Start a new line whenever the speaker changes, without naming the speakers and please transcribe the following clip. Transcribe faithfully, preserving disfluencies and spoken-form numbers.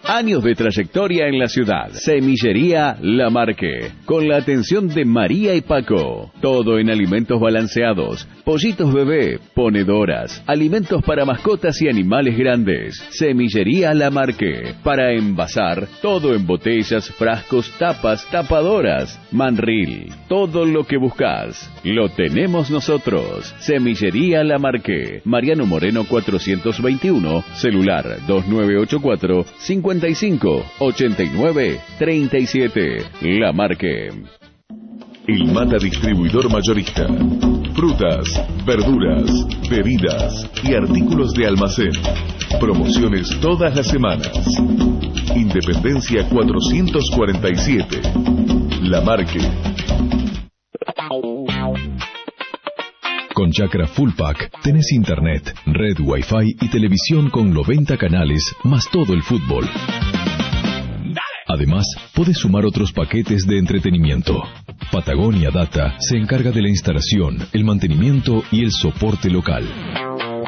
Años de trayectoria en la ciudad. Semillería La Marque, con la atención de María y Paco. Todo en alimentos balanceados, pollitos bebé, ponedoras, alimentos para mascotas y animales grandes. Semillería La Marque, para envasar, todo en botellas, frascos, tapas, tapadoras, manril. Todo lo que buscas, lo tenemos nosotros. Semillería La Marque, Mariano Moreno cuatrocientos veintiuno, celular dos nueve ocho cuatro, cincuenta y cinco, ochenta y nueve, treinta y siete. La Marque.
El Mata Distribuidor Mayorista. Frutas, verduras, bebidas y artículos de almacén. Promociones todas las semanas. Independencia cuatrocientos cuarenta y siete. La Marque.
Con Chakra Full Pack tenés internet, red Wi-Fi y televisión con noventa canales más todo el fútbol. Además, podés sumar otros paquetes de entretenimiento. Patagonia Data se encarga de la instalación, el mantenimiento y el soporte local.